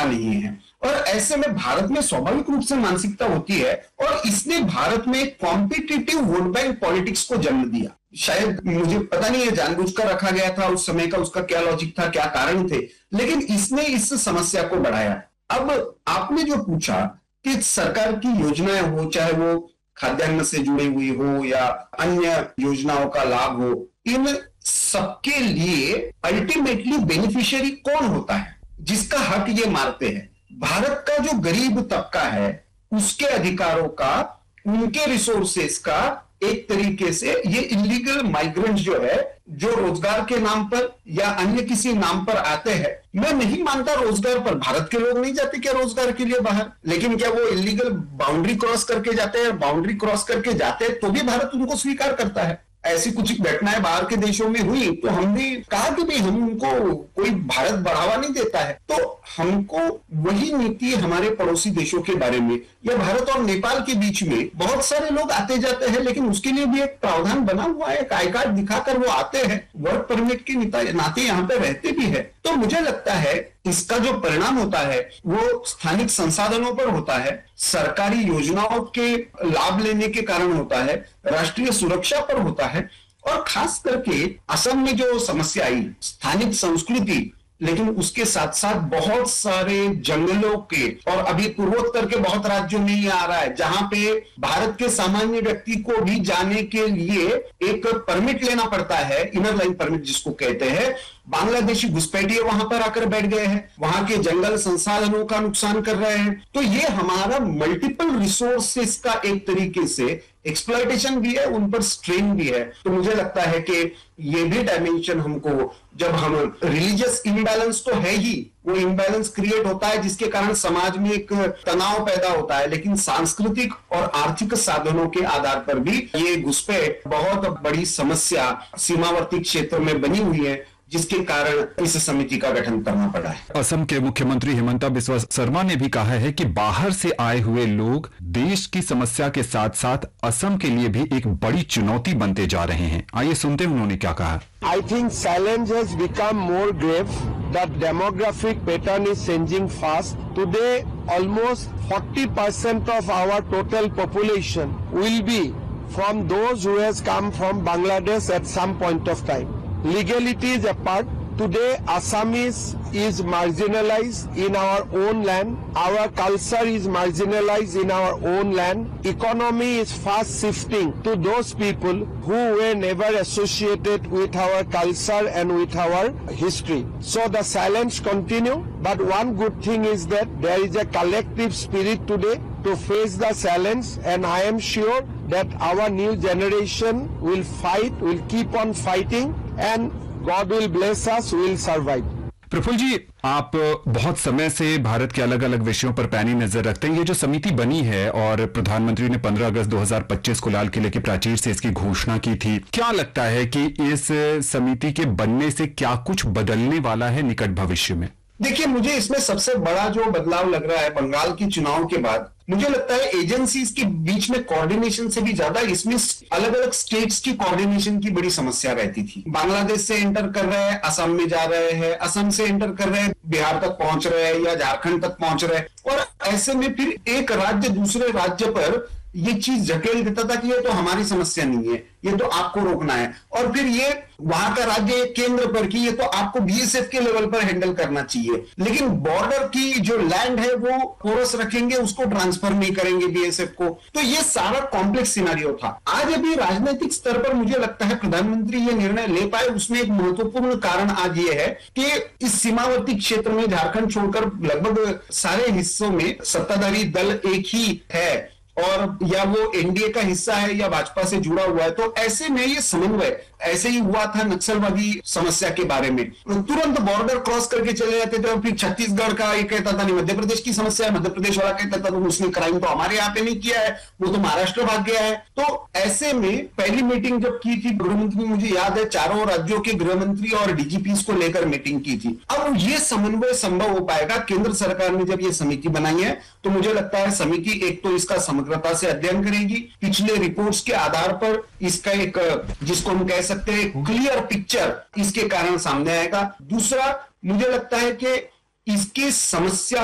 नहीं है। और ऐसे में भारत में स्वाभाविक रूप से मानसिकता होती है, और इसने भारत में कॉम्पिटिटिव वोट बैंक पॉलिटिक्स को जन्म दिया। शायद मुझे पता नहीं है जानबूझकर रखा गया था उस समय का, उसका क्या लॉजिक था, क्या कारण थे, लेकिन इसने इस समस्या को बढ़ाया। अब आपने जो पूछा कि सरकार की योजनाएं हो, चाहे वो खाद्यान्न से जुड़ी हुई हो या अन्य योजनाओं का लाभ हो, इन सबके लिए अल्टीमेटली बेनिफिशियरी कौन होता है, जिसका हक ये मारते हैं? भारत का जो गरीब तबका है, उसके अधिकारों का, उनके रिसोर्सेस का एक तरीके से ये इलीगल माइग्रेंट्स जो है, जो रोजगार के नाम पर या अन्य किसी नाम पर आते हैं। मैं नहीं मानता रोजगार पर भारत के लोग नहीं जाते क्या रोजगार के लिए बाहर, लेकिन क्या वो इलीगल बाउंड्री क्रॉस करके जाते हैं? बाउंड्री क्रॉस करके जाते हैं तो भी भारत उनको स्वीकार करता है। ऐसी कुछ घटनाएं बाहर के देशों में हुई तो हमने कहा कि भाई हम उनको, कोई भारत बढ़ावा नहीं देता है, तो हमको वही नीति हमारे पड़ोसी देशों के बारे में, या भारत और नेपाल के बीच में बहुत सारे लोग आते जाते हैं, लेकिन उसके लिए भी एक प्रावधान बना हुआ है, एक आई कार्ड दिखाकर वो आते हैं, वर्क परमिट के नाते यहाँ पे रहते भी है। तो मुझे लगता है इसका जो परिणाम होता है वो स्थानिक संसाधनों पर होता है, सरकारी योजनाओं के लाभ लेने के कारण होता है, राष्ट्रीय सुरक्षा पर होता है, और खास करके असम में जो समस्या आई, स्थानिक संस्कृति, लेकिन उसके साथ साथ बहुत सारे जंगलों के, और अभी पूर्वोत्तर के बहुत राज्यों में ये आ रहा है जहां पे भारत के सामान्य व्यक्ति को भी जाने के लिए एक परमिट लेना पड़ता है, इनर लाइन परमिट जिसको कहते हैं। बांग्लादेशी घुसपैठिए वहां पर आकर बैठ गए हैं, वहां के जंगल संसाधनों का नुकसान कर रहे हैं। तो ये हमारा मल्टीपल रिसोर्सेस का एक तरीके से एक्सप्लॉयटेशन भी है, उन पर स्ट्रेन भी है। तो मुझे लगता है कि ये भी डायमेंशन हमको, जब हम रिलीजियस इम्बैलेंस तो है ही, वो इम्बैलेंस क्रिएट होता है जिसके कारण समाज में एक तनाव पैदा होता है, लेकिन सांस्कृतिक और आर्थिक साधनों के आधार पर भी ये घुसपैठ बहुत बड़ी समस्या सीमावर्ती क्षेत्र में बनी हुई है, जिसके कारण इस समिति का गठन करना पड़ा है। असम के मुख्यमंत्री हिमंता बिस्वा शर्मा ने भी कहा है कि बाहर से आए हुए लोग देश की समस्या के साथ साथ असम के लिए भी एक बड़ी चुनौती बनते जा रहे हैं। आइए सुनते हैं उन्होंने क्या कहा। I think challenge has become more grave. The demographic pattern is changing fast. Today, almost 40% of our total population will be from those who has come from Bangladesh at some point of time. Legalities apart, today Assamese is marginalized in our own land. Our culture is marginalized in our own land. Economy is fast shifting to those people who were never associated with our culture and with our history. So the silence continue, but one good thing is that there is a collective spirit today to face the challenge, and I am sure that our new generation will fight, will keep on fighting, and God will bless us, we will survive. Praful जी, आप बहुत समय से भारत के अलग अलग विषयों पर पैनी नजर रखते हैं। ये जो समिति बनी है और प्रधानमंत्री ने 15 अगस्त 2025 को लाल किले के प्राचीर से इसकी घोषणा की थी, क्या लगता है कि इस समिति के बनने से क्या कुछ बदलने वाला है निकट भविष्य में? देखिए, मुझे इसमें सबसे बड़ा जो बदलाव लग रहा है बंगाल के चुनाव के बाद, मुझे लगता है एजेंसीज के बीच में कोऑर्डिनेशन से भी ज्यादा इसमें अलग अलग स्टेट्स की कोऑर्डिनेशन की बड़ी समस्या रहती थी। बांग्लादेश से एंटर कर रहे हैं, असम में जा रहे हैं, असम से एंटर कर रहे हैं, बिहार तक पहुंच रहे हैं या झारखंड तक पहुंच रहे हैं, और ऐसे में फिर एक राज्य दूसरे राज्य पर ये चीज झकेल देता था कि ये तो हमारी समस्या नहीं है, ये तो आपको रोकना है, और फिर ये वहां का राज्य केंद्र पर कि ये तो आपको बीएसएफ के लेवल पर हैंडल करना चाहिए, लेकिन बॉर्डर की जो लैंड है वो पोरस रखेंगे, उसको ट्रांसफर नहीं करेंगे बीएसएफ को। तो ये सारा कॉम्प्लेक्स सिनेरियो था। आज अभी राजनीतिक स्तर पर मुझे लगता है प्रधानमंत्री ये निर्णय ले पाए, उसमें एक महत्वपूर्ण कारण आज ये है कि इस सीमावर्ती क्षेत्र में झारखंड छोड़कर लगभग सारे हिस्सों में सत्ताधारी दल एक ही है, और या वो एनडीए का हिस्सा है या भाजपा से जुड़ा हुआ है। तो ऐसे में ये समन्वय, ऐसे ही हुआ था नक्सलवादी समस्या के बारे में, तुरंत बॉर्डर क्रॉस करके चले जाते थे, और फिर छत्तीसगढ़ का ये कहता था नहीं मध्य प्रदेश की समस्या है, मध्य प्रदेश वाला कहता था तो उसने क्राइम तो हमारे यहाँ पे नहीं किया है, वो तो महाराष्ट्र भाग गया है। तो ऐसे में पहली मीटिंग जब की थी गृहमंत्री, मुझे याद है चारों राज्यों के गृहमंत्री और डीजीपीस को लेकर मीटिंग की थी। अब ये समन्वय संभव हो पाएगा केंद्र सरकार ने जब ये समिति बनाई है, तो मुझे लगता है समिति एक तो इसका समग्रता से अध्ययन करेगी, पिछले रिपोर्ट्स के आधार पर इसका एक, जिसको हम कह सकते हैं क्लियर पिक्चर इसके कारण सामने आएगा। दूसरा, मुझे लगता है कि इसकी समस्या